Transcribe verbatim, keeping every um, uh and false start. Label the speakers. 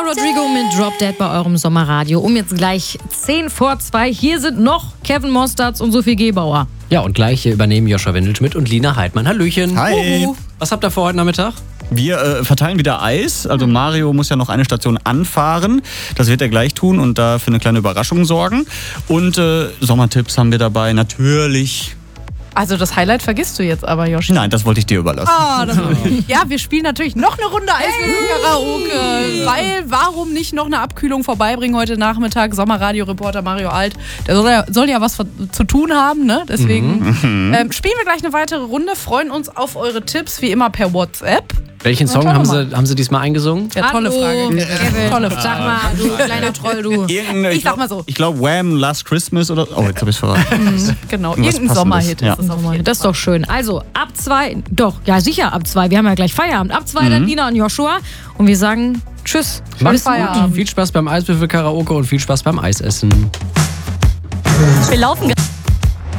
Speaker 1: Rodrigo mit Drop Dead bei eurem Sommerradio. Um jetzt gleich zehn vor zwei. Hier sind noch Kevin Mostards und Sophie Gebauer.
Speaker 2: Ja, und gleich hier übernehmen Joshua Windelschmidt und Lina Heidmann. Hallöchen.
Speaker 3: Hi.
Speaker 2: Uhu. Was habt ihr vor heute Nachmittag?
Speaker 3: Wir äh, verteilen wieder Eis. Also Mario muss ja noch eine Station anfahren. Das wird er gleich tun und da für eine kleine Überraschung sorgen. Und äh, Sommertipps haben wir dabei natürlich.
Speaker 4: Also das Highlight vergisst du jetzt aber, Joshi.
Speaker 3: Nein, das wollte ich dir überlassen.
Speaker 4: Ah, das ja, wir spielen natürlich noch eine Runde Eiswürfel-Karaoke. Weil, warum nicht noch eine Abkühlung vorbeibringen heute Nachmittag? Sommerradio-Reporter Mario Alt, der soll ja, soll ja was zu tun haben, ne? Deswegen
Speaker 3: Mhm.
Speaker 4: ähm, spielen wir gleich eine weitere Runde. Freuen uns auf eure Tipps, wie immer per WhatsApp.
Speaker 2: Welchen
Speaker 4: Na,
Speaker 2: Song
Speaker 4: schauen
Speaker 2: haben
Speaker 4: wir
Speaker 2: sie, haben sie diesmal eingesungen?
Speaker 4: Ja, tolle
Speaker 1: Hallo,
Speaker 4: Frage.
Speaker 1: Kevin.
Speaker 4: Tolle Frage.
Speaker 1: Sag mal, du kleiner Troll, du.
Speaker 3: Irgendeine,
Speaker 4: Ich sag mal so.
Speaker 3: Ich glaube, Wham! Last Christmas oder. Oh, jetzt hab ich's verraten.
Speaker 4: Mhm, genau,
Speaker 3: Was
Speaker 4: irgendein
Speaker 3: Passendes.
Speaker 4: Sommerhit
Speaker 3: Ja.
Speaker 4: ist es auf jeden
Speaker 1: Das ist doch schön. Also, ab zwei, doch, ja sicher, ab zwei. Wir haben ja gleich Feierabend. Ab zwei dann Lina und Joshua. Und wir sagen Tschüss.
Speaker 2: Macht's
Speaker 4: Feierabend.
Speaker 2: gut. Viel Spaß beim Eiswürfel-Karaoke und viel Spaß beim Eisessen.
Speaker 1: Wir laufen gerade.